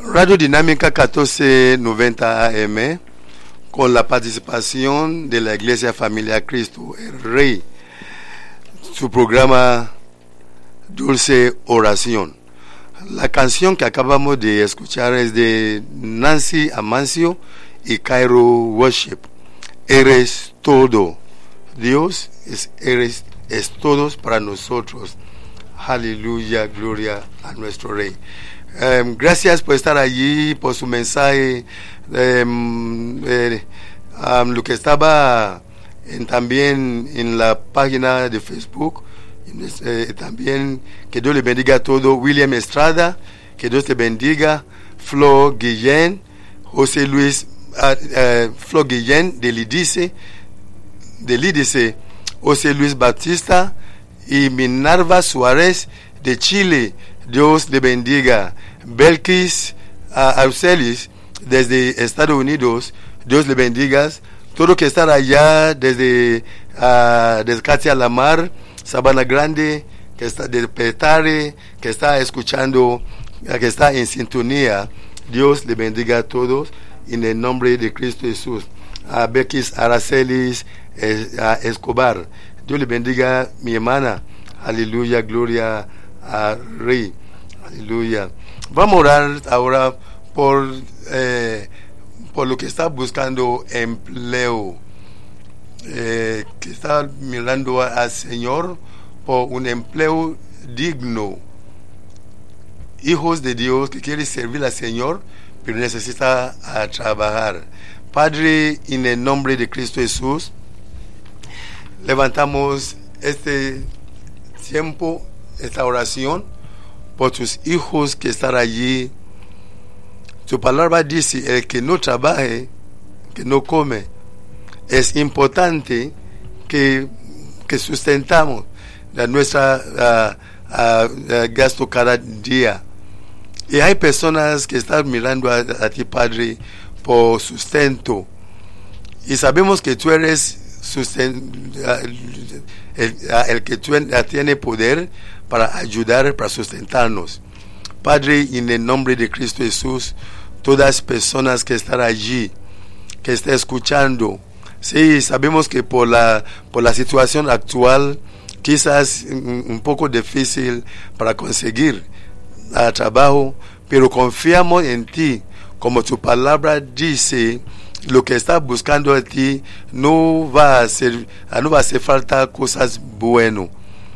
Radio Dinámica 1490 AM, con la participación de la Iglesia Familia Cristo, el Rey, su programa Dulce Oración. La canción que acabamos de escuchar es de Nancy Amancio y Cairo Worship. Eres todo. Dios es todos para nosotros. Aleluya, gloria a nuestro Rey. Gracias por estar allí, por su mensaje. Lo que estaba también en la página de Facebook. También que Dios le bendiga a todo. William Estrada, que Dios te bendiga. Flor Guillén, José Luis, Flor Guillén de Lidice, José Luis Batista y Minerva Suárez de Chile. Dios le bendiga. Belkis Arcelis desde Estados Unidos. Dios le bendiga. Todo que están allá desde Katia Lamar, Sabana Grande, que está de Petare, que está escuchando, que está en sintonía. Dios le bendiga a todos en el nombre de Cristo Jesús. A Belkis Aracelis Escobar. Dios le bendiga, mi hermana. Aleluya, gloria al Rey. Aleluya. Vamos a orar ahora por lo que está buscando empleo. Que está mirando al Señor por un empleo digno. Hijos de Dios que quieren servir al Señor, pero necesita trabajar. Padre, en el nombre de Cristo Jesús, levantamos este tiempo, esta oración, por tus hijos que están allí. Tu palabra dice, el que no trabaje, que no come. Es importante que sustentamos nuestra gasto cada día. Y hay personas que están mirando a ti, Padre, por sustento. Y sabemos que tú eres el que tiene poder para ayudar, para sustentarnos. Padre, en el nombre de Cristo Jesús, todas las personas que están allí, que están escuchando, sí, sabemos que por la situación actual, quizás un poco difícil para conseguir trabajo, pero confiamos en ti, como tu palabra dice. Lo que está buscando a ti no va a hacer falta cosas buenas.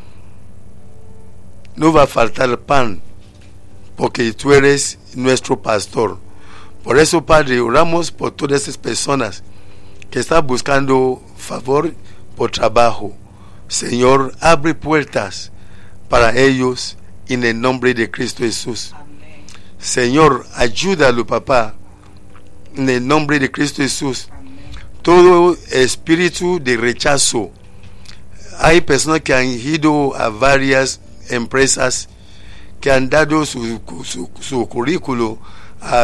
No va a faltar pan, porque tú eres nuestro pastor. Por eso, Padre, oramos por todas esas personas que están buscando favor por trabajo. Señor, abre puertas para ellos en el nombre de Cristo Jesús. Amén. Señor, ayúdalo, papá, en el nombre de Cristo Jesús. Amén. Todo espíritu de rechazo. Hay personas que han ido a varias empresas, que han dado su currículo a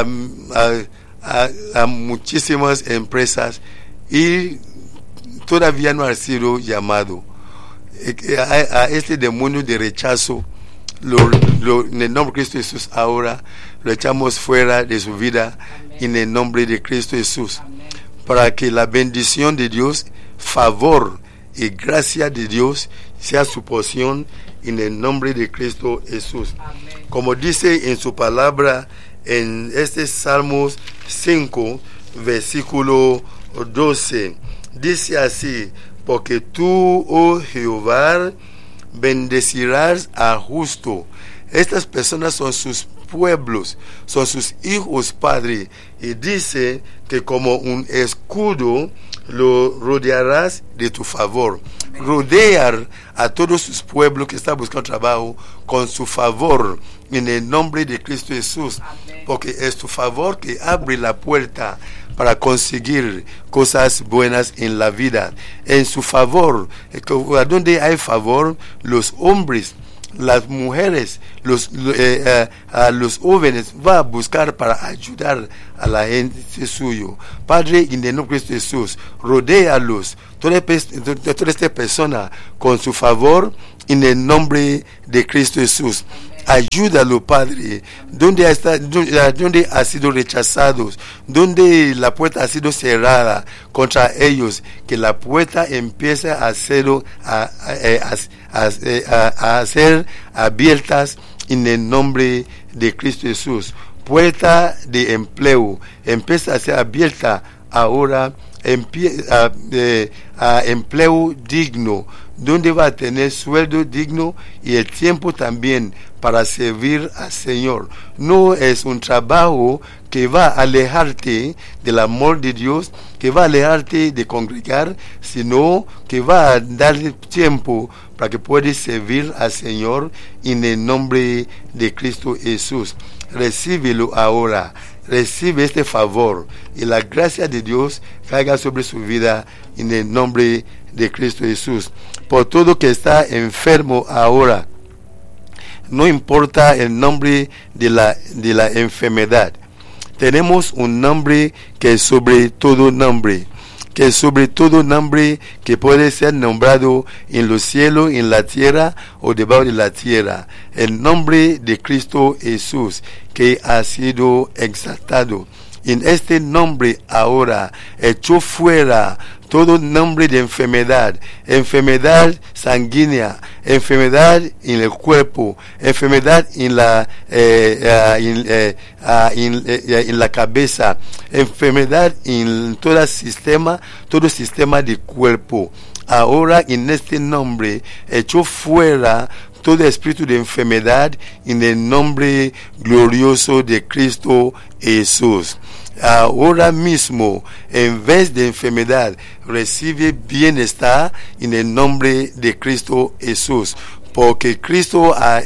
muchísimas empresas y todavía no ha sido llamado. A este demonio de rechazo, en el nombre de Cristo Jesús, ahora lo echamos fuera de su vida. Amén. En el nombre de Cristo Jesús. Amén. Para que la bendición de Dios, favor y gracia de Dios sea su porción en el nombre de Cristo Jesús. Amén. Como dice en su palabra en este Salmos 5 versículo 12, dice así: porque tú, oh Jehová, bendecirás al justo. Estas personas son sus pueblos, son sus hijos, Padre, y dice que como un escudo lo rodearás de tu favor. Rodear a todos sus pueblos que están buscando trabajo con su favor en el nombre de Cristo Jesús. Amén. Porque es tu favor que abre la puerta para conseguir cosas buenas en la vida. En su favor, donde hay favor, los hombres, las mujeres, los jóvenes va a buscar para ayudar a la gente suyo. Padre, en el nombre de Cristo Jesús, rodéalos, toda esta persona con su favor, en el nombre de Cristo Jesús. Ayúdalo, Padre, donde ha sido rechazados, donde la puerta ha sido cerrada contra ellos, que la puerta empiece a ser abiertas en el nombre de Cristo Jesús. Puerta de empleo empieza a ser abierta ahora, a empleo digno, donde va a tener sueldo digno y el tiempo también para servir al Señor. No es un trabajo que va a alejarte del amor de Dios, que va a alejarte de congregar, sino que va a darle tiempo para que puedas servir al Señor en el nombre de Cristo Jesús. Recíbelo ahora. Recibe este favor y la gracia de Dios caiga sobre su vida en el nombre de Cristo Jesús. Por todo que está enfermo ahora, no importa el nombre de la enfermedad, tenemos un nombre que es sobre todo nombre, que es sobre todo nombre que puede ser nombrado en los cielos, en la tierra o debajo de la tierra. El nombre de Cristo Jesús, que ha sido exaltado. En este nombre ahora echó fuera todo nombre de enfermedad, enfermedad sanguínea, enfermedad en el cuerpo, enfermedad en la cabeza, enfermedad en todo sistema de cuerpo. Ahora en este nombre echó fuera todo espíritu de enfermedad en el nombre glorioso de Cristo Jesús. Ahora mismo, en vez de enfermedad, recibe bienestar en el nombre de Cristo Jesús, porque Cristo ha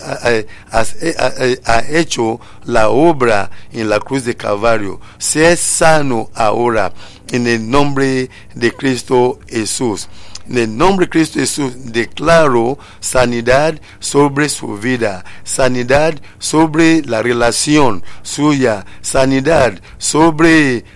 hecho la obra en la cruz de Calvario. Sea sano ahora en el nombre de Cristo Jesús. En el nombre de Cristo Jesús declaro sanidad sobre su vida, sanidad sobre la relación suya, sanidad sobre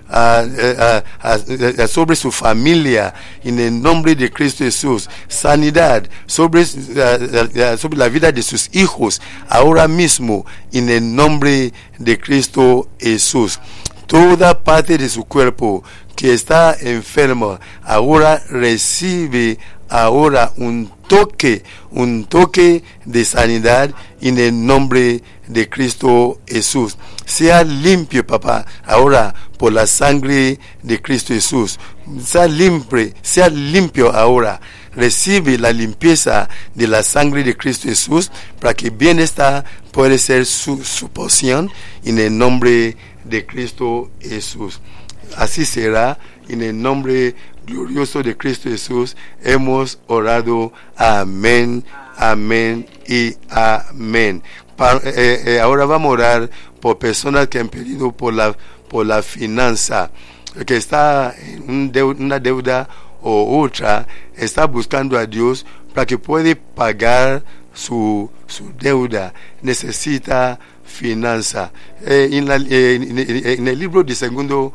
su familia, en el nombre de Cristo Jesús, sanidad sobre la vida de sus hijos, ahora mismo, en el nombre de Cristo Jesús. Toda parte de su cuerpo que está enferma ahora recibe ahora un toque de sanidad en el nombre de Cristo Jesús. Sea limpio, papá, ahora por la sangre de Cristo Jesús. Sea limpio ahora. Recibe la limpieza de la sangre de Cristo Jesús para que bienestar puede ser su porción en el nombre de Cristo Jesús. Así será, en el nombre glorioso de Cristo Jesús hemos orado. Amén, amén y amén. Ahora vamos a orar por personas que han pedido por la finanza, que está en una deuda o otra, está buscando a Dios para que pueda pagar su deuda, necesita finanza. En el libro de Segundo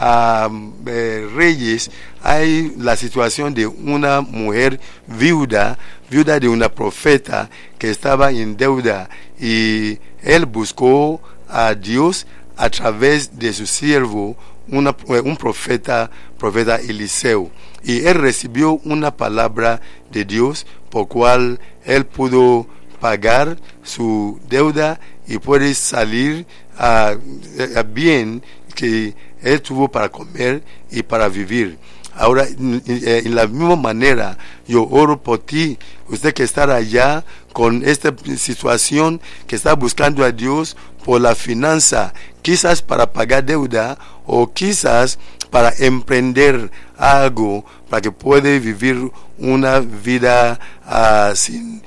Reyes hay la situación de una mujer viuda de una profeta que estaba en deuda, y él buscó a Dios a través de su siervo, un profeta Eliseo, y él recibió una palabra de Dios por cual él pudo pagar su deuda y puede salir bien, que él tuvo para comer y para vivir. Ahora, en la misma manera, yo oro por ti, usted que está allá con esta situación, que está buscando a Dios por la finanza, quizás para pagar deuda o quizás para emprender algo, para que pueda vivir una vida sin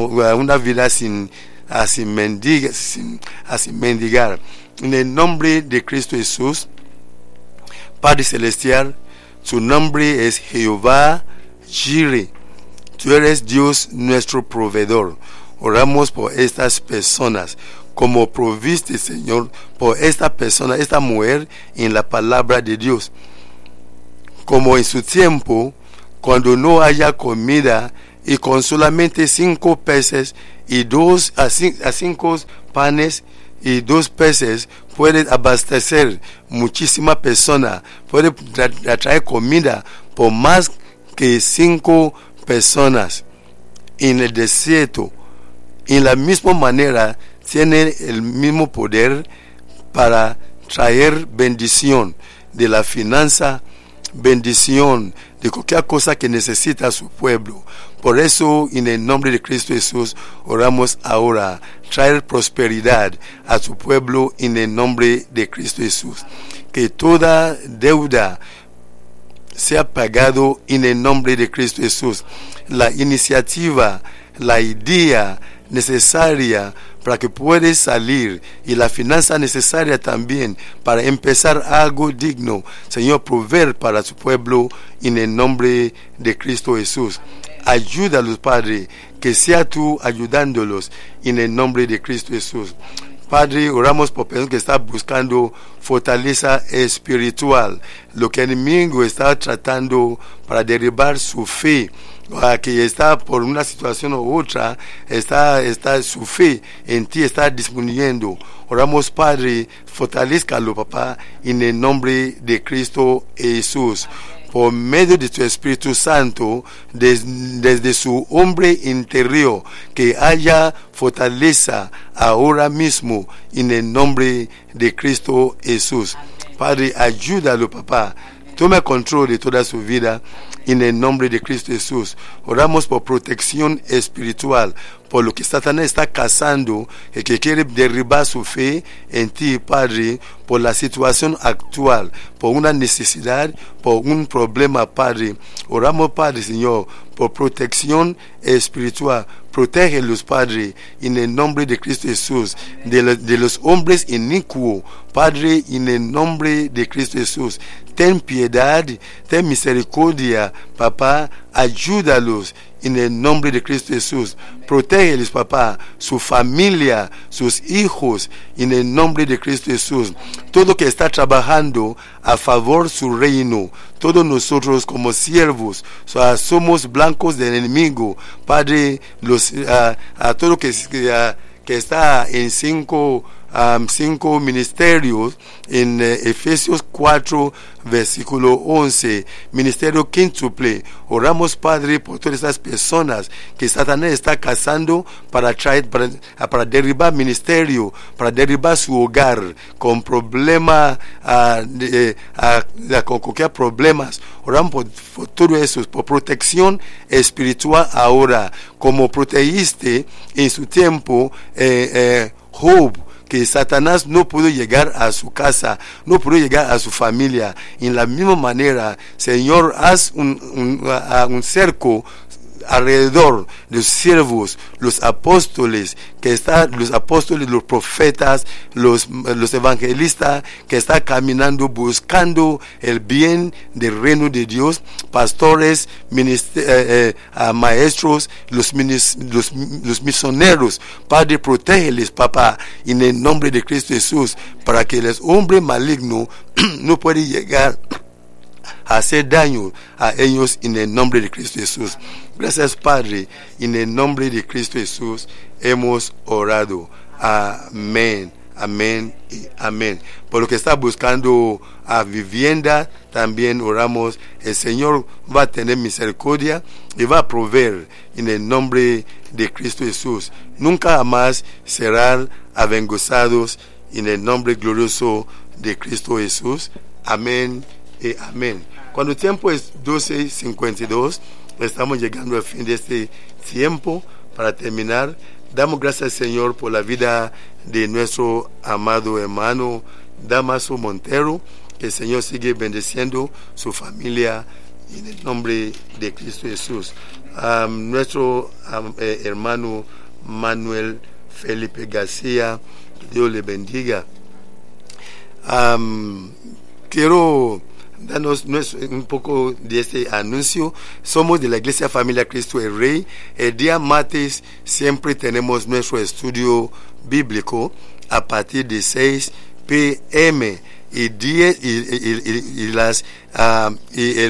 mendigar. En el nombre de Cristo Jesús, Padre Celestial, tu nombre es Jehová Jireh. Tú eres Dios nuestro proveedor. Oramos por estas personas, como proviste, Señor, por esta persona, esta mujer, en la palabra de Dios. Como en su tiempo, cuando no haya comida y con solamente 5 peces y 2 a 5 panes y 2 peces puede abastecer muchísimas personas, puede atraer comida por más que 5 personas en el desierto. En la misma manera tiene el mismo poder para traer bendición de la finanza, bendición de cualquier cosa que necesita su pueblo. Por eso, en el nombre de Cristo Jesús, oramos ahora, traer prosperidad a su pueblo en el nombre de Cristo Jesús. Que toda deuda sea pagado en el nombre de Cristo Jesús. La iniciativa, la idea necesaria para que pueda salir y la finanza necesaria también para empezar algo digno, Señor, proveer para su pueblo en el nombre de Cristo Jesús. Ayúdalos, Padre, que sea tú ayudándolos en el nombre de Cristo Jesús. Padre, oramos por personas que están buscando fortaleza espiritual, lo que el enemigo está tratando para derribar su fe, que está por una situación u otra, está su fe en ti está disminuyendo. Oramos, Padre, fortalezcalo, papá, en el nombre de Cristo Jesús. Por medio de tu Espíritu Santo, desde su hombre interior, que haya fortaleza ahora mismo en el nombre de Cristo Jesús. Padre, ayúdalo, papá. Toma control de toda su vida en el nombre de Cristo Jesús. Oramos por protección espiritual, por lo que Satanás está cazando y que quiere derribar su fe en ti, Padre, por la situación actual, por una necesidad, por un problema, Padre. Oramos, Padre, Señor, por protección espiritual. Protégelos, Padre, en el nombre de Cristo Jesús, de los hombres inicuos, Padre, en el nombre de Cristo Jesús. Ten piedad, ten misericordia, papá, ayúdalos en el nombre de Cristo Jesús. Protégeles, papá, su familia, sus hijos, en el nombre de Cristo Jesús. Todo que está trabajando a favor de su reino, todos nosotros como siervos, somos blancos del enemigo. Padre, a todo que está en 5 ministerios, en Efesios 4 versículo 11, ministerio quíntuple. Oramos, Padre, por todas estas personas que Satanás está cazando para derribar ministerio, para derribar su hogar con problemas, con cualquier problemas. Oramos por todo eso, por protección espiritual ahora, como protegiste en su tiempo Job, que Satanás no pudo llegar a su casa, no pudo llegar a su familia. En la misma manera, Señor, haz un cerco alrededor de los siervos, los apóstoles, los profetas, los evangelistas que están caminando buscando el bien del reino de Dios, pastores, maestros, los misioneros. Padre, protégeles, papá, en el nombre de Cristo Jesús, para que el hombre maligno no pueda llegar a hacer daño a ellos en el nombre de Cristo Jesús. Gracias, Padre, en el nombre de Cristo Jesús hemos orado. Amén, amén y amén. Por lo que está buscando a vivienda, también oramos. El Señor va a tener misericordia y va a proveer en el nombre de Cristo Jesús. Nunca jamás serán avergonzados en el nombre glorioso de Cristo Jesús. Amén y amén. Cuando el tiempo es 12:52, estamos llegando al fin de este tiempo. Para terminar, damos gracias al Señor por la vida de nuestro amado hermano Damaso Montero. Que el Señor sigue bendiciendo su familia en el nombre de Cristo Jesús. Nuestro hermano Manuel Felipe García, que Dios le bendiga. Quiero darnos un poco de este anuncio. Somos de la Iglesia Familia Cristo el Rey. El día martes siempre tenemos nuestro estudio bíblico a partir de 6 p.m. y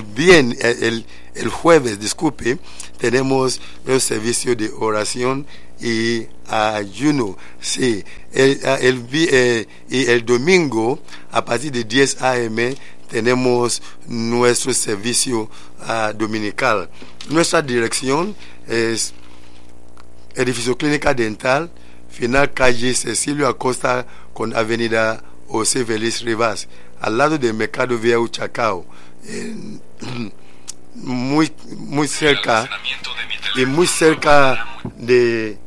el jueves, tenemos el servicio de oración y ayuno. Sí, y el domingo a partir de 10 a.m. tenemos nuestro servicio dominical. Nuestra dirección es Edificio Clínica Dental, final calle Cecilio Acosta con avenida José Félix Rivas, al lado del Mercado Viejo Chacao, muy cerca de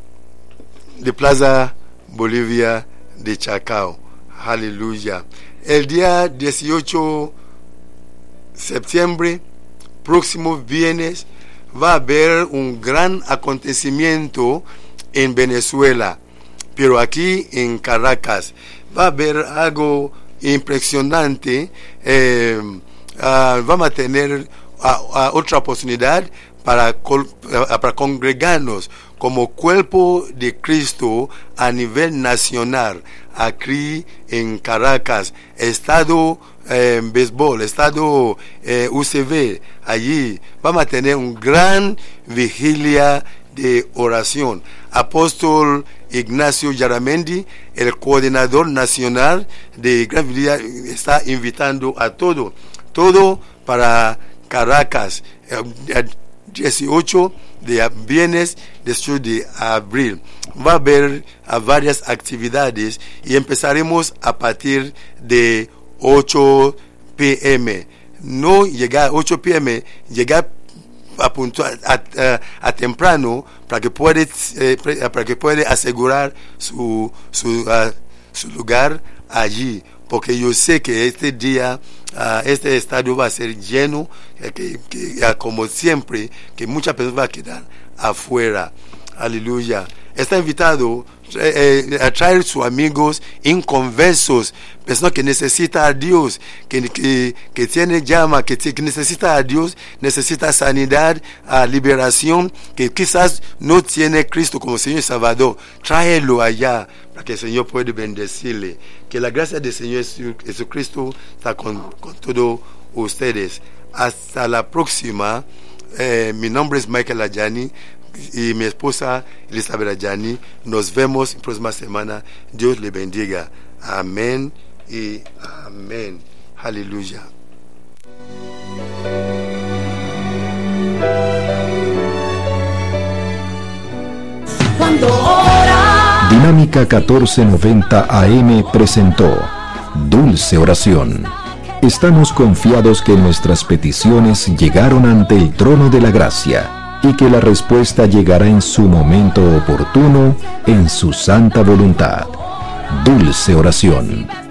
Plaza Bolivia de Chacao. Aleluya. El día 18 de septiembre, próximo viernes, va a haber un gran acontecimiento en Venezuela, pero aquí en Caracas va a haber algo impresionante. Vamos a tener otra oportunidad para congregarnos como cuerpo de Cristo a nivel nacional, aquí en Caracas, estado béisbol, estado UCV. Allí vamos a tener un gran vigilia de oración. Apóstol Ignacio Yaramendi, el coordinador nacional de Gran Vigilia, está invitando a todo para Caracas, 18 de viernes 18 de abril. Va a haber varias actividades y empezaremos a partir de 8 p.m. No llegar a 8 p.m., llegar a temprano para que pueda asegurar su lugar allí, porque yo sé que este día este estadio va a ser lleno, como siempre, que muchas personas van a quedar afuera. Aleluya. Está invitado a traer sus amigos inconversos, personas que necesitan a Dios, que tiene llama, que necesita a Dios, necesita sanidad, liberación, que quizás no tiene a Cristo como Señor y Salvador. Tráelo allá para que el Señor pueda bendecirle. Que la gracia del Señor Jesucristo está con todos ustedes. Hasta la próxima. Mi nombre es Michael Ayani y mi esposa Elizabeth Ayani. Nos vemos la próxima semana. Dios le bendiga. Amén y amén. Aleluya. Dinámica 1490 AM presentó Dulce Oración. Estamos confiados que nuestras peticiones llegaron ante el trono de la gracia y que la respuesta llegará en su momento oportuno, en su santa voluntad. Dulce Oración.